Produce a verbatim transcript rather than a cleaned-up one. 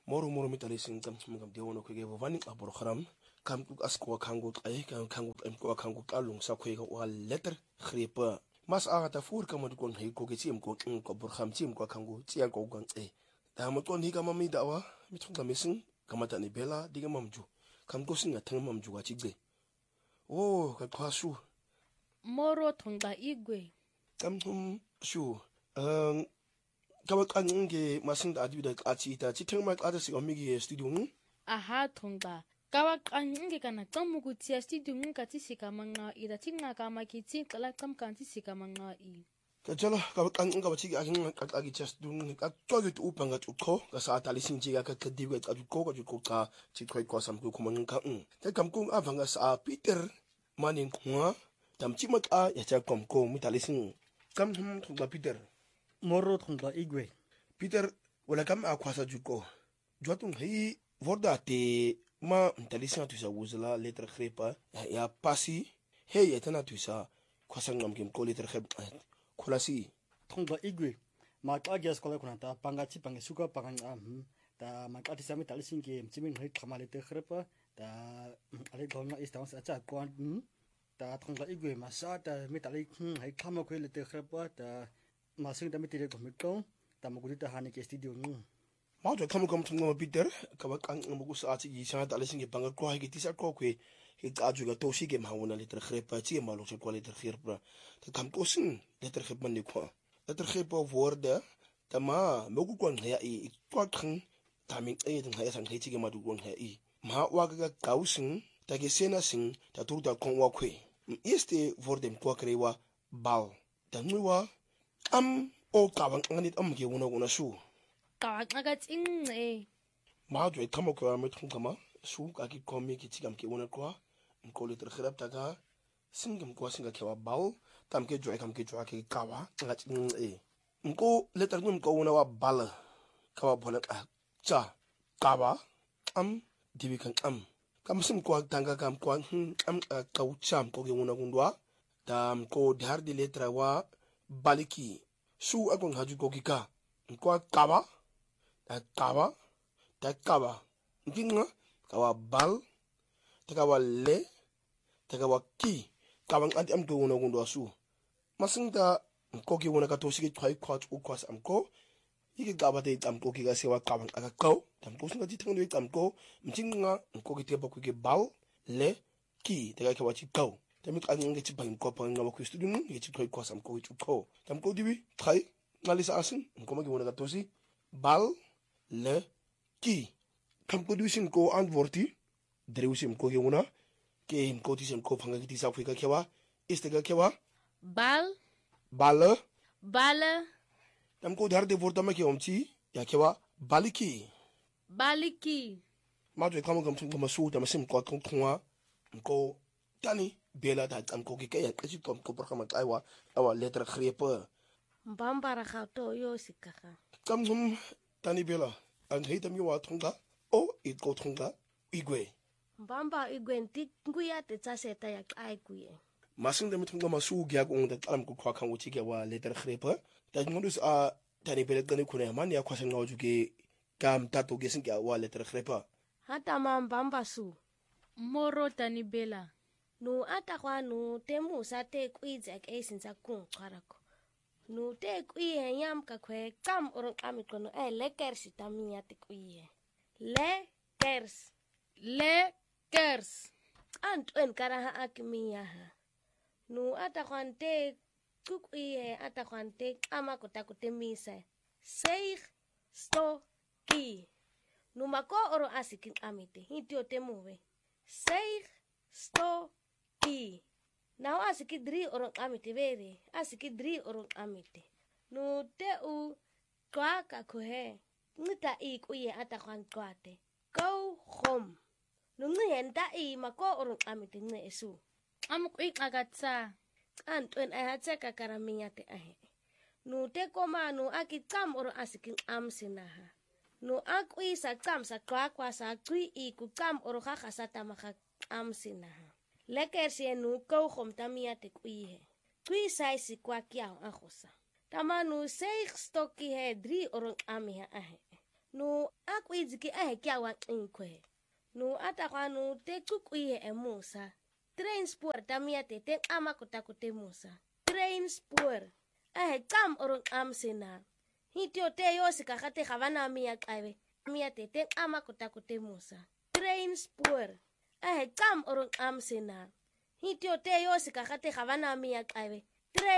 moro moro mitalising kam ngam dewono ko gevo vani abor kharam kam ku asko kangu ay kam kangu em ko kangu talung sa ko wa letter khrepa mas aga ta fur kam ko hay ko getim ko ko bor kham tim ko kangu tian ko gang e da mo ton hi kam mi dawa mi thong kamising kamata ni bela diga mamju kam ko singa thang mamju wa chigbe oh ka kwasu moro thongba igwe kam hum shu um kawa kange masinda adida atita chithengma qada si omigi studio ng aha thongba kawa kange kana tamuku tia studio ng kati sikamanga ida tinga kama kiti kala kam kanti sikamanga i kajala kawa kange kawa chigi aking agi just dun ka togi tu upanga tukho ka sa talisin chiga ka kadiwe ka ko ka ko ka chikhoi ko sam ku kumang ka ng ta kam kung avanga sa Peter manin khwa tam chimak a ya cha kom ko mitalisin kam hum thongba Peter moro thongba igwe Peter wala kam akwasa juko jwatung hi vorda te ma mtalisa tu sa wuzla letter khrepa ya pasi he yetana tu sa kwasa ngam kim ko letter khep khulasi thongba igwe ma ka gas kola kuna ta pangachi pange suka pangang am ta ma ka tisami talisin ke mchimin he khamale te khrepa ta ale gona istans acha kwan ta thongba igwe ma sa ta mitali he khamo ko le te khrepa ta masing dami tire ko mikko tamugudi ta hani ke studio nu ma jo kam kam thunga Peter ka ba kan mugu sa chi gi sa ta lesin ge banga ko ha ge tisa ko kwe he ka ju ga to shi ge ma wona letter khrepa chi ma lo che ko letter khrepa ta kam ko sin letter khrepa man ni ko letter khrepa woorde ta ma mugu ko ya i ko kan ta min e den ha ya san he chi ge ma du ko ha i ma wa ga kausin ta ge sena sin ta tur ta kon wa kwe este woorde ko krewa bal ta nuwa am o kawang nganit am ge wona wona su kawang agat inge ma jo kamo ko am thung kama su ka ki komi ki chigam ke wona ko ko letter khirap ta ga singam ko singa ke wa bal tam ke jo kam ke jo ke kawa ngat inge ko letter num ko wona wa bal kawa bola ka cha kawa am dibi kan am kam sim ko tanga kam ko am ka ucham ko ge wona gundwa tam ko dhar di letter wa baliki su agon haju kokika kwa kawa ta kawa ta kawa nginga kawa bal ta kawa le ta kawa ki kawa anti am ko wona gundo su masinta ko ki wona ka to sigi twai kwat u kwas am ko yiki kawa te am ko ki ga sewa kawa aka ko tam ko singa jitang do am ko mtinga ko ki te ba ko ki bal le ki ta kawa chi ko tamit ang ngi ci bang ko pang ngam ko studio ngi ci koy ko sam ko ci ko tam ko dibi tray ngalisa asin ko magi wona ka tosi bal le ki tam ko dibi sin ko antworti drewsim ko ge wona ke im ko tisem ko panga ti sa afrika kewa este ga kewa bal bal bal tam ko dar de vorta ma ke omti ya kewa baliki baliki ma jo kam kam tum ko masu tam sim ko ko ko tani bela da am ko ke ya kachi kom ko programa kaiwa awa letter khrepa mbambara khato yo sikaka kam hum tani bela an heitam yo athunga o it ko thunga igwe mbamba igwe nti nguya te tsaseta ya kai kuye masing de mithunga masu gya ko ngda alam ko khwa khang uchi ke wa letter khrepa ta ngudus a tani bela gane kuna man ya khwasa ngaw juke kam tato gesin ke wa letter khrepa hata mbamba su moro tani bela no ata kwa no temu sa te kuiza ke sinza kun kharako no te kui yam ka kwe kam oron amit kono e lekker sitamia te kui lekkers lekkers ant en karaha akmiya no ata kwante kukui ata kwante kama kotakote misa seig sto ki no mako oro asikin amite hitio temuwe seig sto ki now asiki dri orang amite vere asiki dri orang amite no te u kwa ka kohe ngita i kuye ata kwan kwate go home no ngenta i mako orang amite nge esu am ku agatsa antwen ai hatse ka karaminya te ahe no te koma no akitam orang asiki am sinaha no akui sa kam sa kwa kwa sa kui i ku kam orang kha sa tamaka am sinaha lekker sie nu ko gom tamia te kuihe kui sai si kwa kia ahosa tamanu seig stokki he drie orang amia ahe nu kwidzi ki a hekya wa qinkwe no atakwa no te tsukuye emusa transport tamia te te ama kota kote musa transport a hekam orong am sena hitio te yo sikagate gabana mia qabe mia te te ama kota kote musa transport a hekam orong am sena hitio te yo sikagate gabana mia qabe